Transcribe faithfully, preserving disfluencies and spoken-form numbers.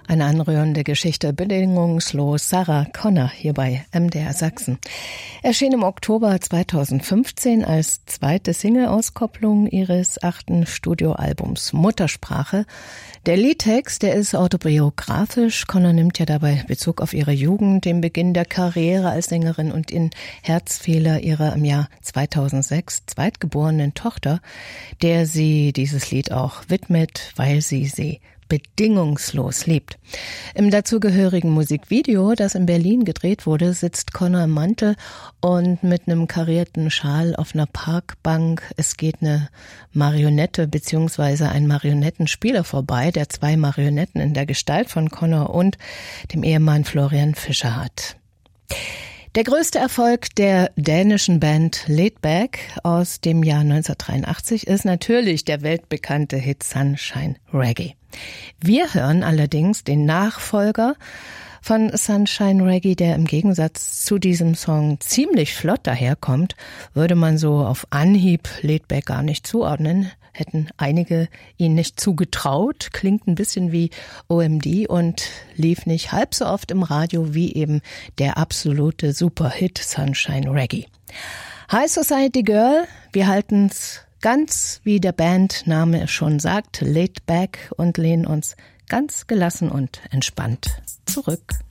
Eine anrührende Geschichte, bedingungslos. Sarah Connor hier bei M D R Sachsen. Erschien im Oktober zweitausendfünfzehn als zweite Single-Auskopplung ihres achten Studioalbums Muttersprache. Der Liedtext, der ist autobiografisch. Connor nimmt ja dabei Bezug auf ihre Jugend, den Beginn der Karriere als Sängerin und in Herzfehler ihrer im Jahr zweitausendsechs zweitgeborenen Tochter, der sie dieses Lied auch widmet, weil sie sie bedingungslos liebt. Im dazugehörigen Musikvideo, das in Berlin gedreht wurde, sitzt Connor im Mantel und mit einem karierten Schal auf einer Parkbank. Es geht eine Marionette bzw. ein Marionettenspieler vorbei, der zwei Marionetten in der Gestalt von Connor und dem Ehemann Florian Fischer hat. Der größte Erfolg der dänischen Band Laidback aus dem Jahr neunzehnhundertdreiundachtzig ist natürlich der weltbekannte Hit Sunshine Reggae. Wir hören allerdings den Nachfolger von Sunshine Reggae, der im Gegensatz zu diesem Song ziemlich flott daherkommt, würde man so auf Anhieb Laidback gar nicht zuordnen, hätten einige ihn nicht zugetraut, klingt ein bisschen wie O M D und lief nicht halb so oft im Radio wie eben der absolute Superhit Sunshine Reggae. High Society Girl, wir halten's ganz wie der Bandname schon sagt, laid back und lehnen uns ganz gelassen und entspannt zurück.